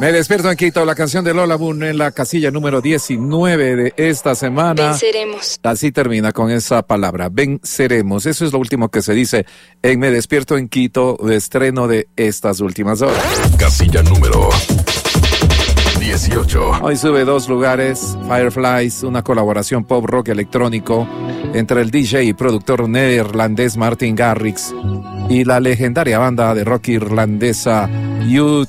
Me despierto en Quito, la canción de Lola Moon en la casilla número 19 de esta semana. Venceremos. Así termina con esa palabra, venceremos. Eso es lo último que se dice en Me despierto en Quito, de estreno de estas últimas horas. Casilla número 18. Hoy sube 2 lugares, Fireflies, una colaboración pop rock electrónico entre el DJ y productor neerlandés Martin Garrix y la legendaria banda de rock irlandesa U2.